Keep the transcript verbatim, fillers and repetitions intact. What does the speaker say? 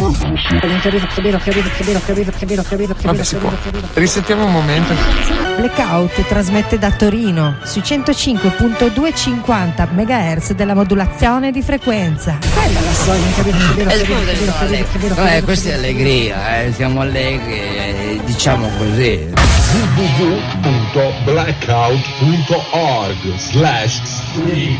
Vabbè, si può. Risettiamo un momento. Blackout trasmette da Torino sui centocinque virgola duecentocinquanta megahertz della modulazione di frequenza. Eh, questa è allegria, eh, siamo allegri, eh, diciamo così. w w w punto blackout punto org slash